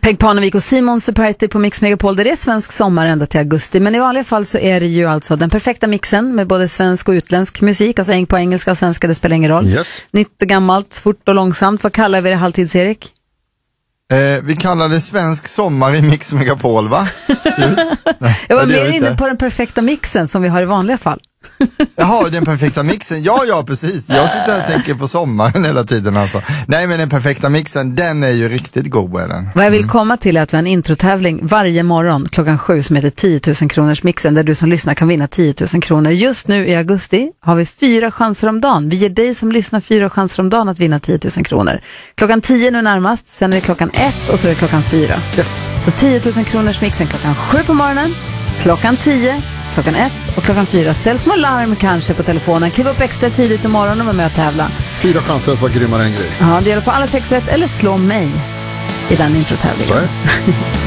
Peg Parnevik och Simon Superti på Mix Megapol. Det är svensk sommar ända till augusti. Men i vanliga fall så är det ju alltså den perfekta mixen med både svensk och utländsk musik. Alltså på engelska och svenska, det spelar ingen roll. Yes. Nytt och gammalt, fort och långsamt. Vad kallar vi det halvtids-Erik? Vi kallar det svensk sommar i Mix Megapol, va? Jag var mer inne på den perfekta mixen som vi har i vanliga fall. Jaha, den perfekta mixen. Ja, precis. Jag sitter här och tänker på sommaren hela tiden alltså. Nej, men den perfekta mixen, den är ju riktigt god, är den. Vad jag vill komma till är att vi har en introtävling varje morgon klockan 7 som heter 10 000 kronors mixen, där du som lyssnar kan vinna 10 000 kronor. Just nu i augusti har vi 4 chanser om dagen. Vi ger dig som lyssnar 4 chanser om dagen att vinna 10 000 kronor. Klockan 10 nu närmast, sen är det klockan 1 och så är det klockan 4. Yes. Så 10 000 kronors mixen klockan 7 på morgonen, klockan 10, klockan 1 och klockan 4. Ställ små larm kanske på telefonen. Kliv upp extra tidigt i morgon och var med och tävla. 4 chanser att vara grymmare än grej. Ja, det gäller att få alla 6 rätt eller slå mig i den introtävlingen. Så är det.